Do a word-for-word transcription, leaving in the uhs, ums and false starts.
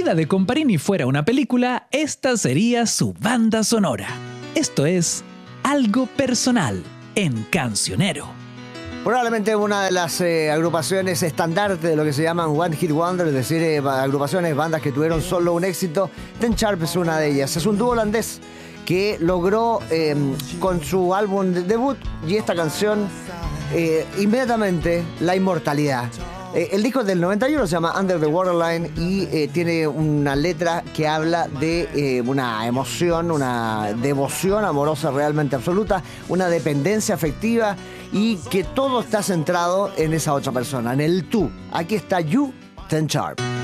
vida de Comparini fuera una película, esta sería su banda sonora. Esto es Algo Personal en Cancionero. Probablemente una de las eh, agrupaciones estandarte de lo que se llaman One Hit Wonder, es decir, eh, agrupaciones, bandas que tuvieron solo un éxito. Ten Sharp es una de ellas. Es un dúo holandés que logró eh, con su álbum de debut y esta canción eh, inmediatamente la inmortalidad. Eh, el disco es del noventa y uno, se llama Under the Waterline y eh, tiene una letra que habla de eh, una emoción, una devoción amorosa realmente absoluta, una dependencia afectiva y que todo está centrado en esa otra persona, en el tú. Aquí está You, Ten Sharp.